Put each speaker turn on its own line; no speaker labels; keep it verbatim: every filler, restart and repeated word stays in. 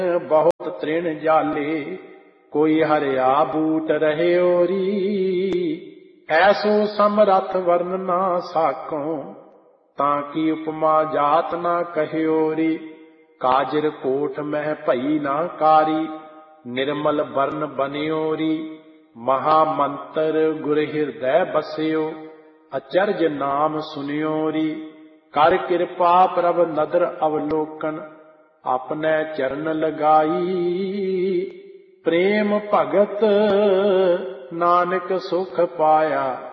बहुत तृण जाले, कोई हरिया बूट रहे ओरी। ऐसो समरथ वर्ण ना साको, ताकि उपमा जात ना कह्योरी। काजिर कोट मह भई ना कारी, निर्मल वर्ण बन्योरी। महामंत्र गुर हृदय बस्यो, अचरज नाम सुनियोरी। कर कृपा प्रभ नदर अवलोकन, अपने चरण लगाई। प्रेम भगत नानक सुख पाया,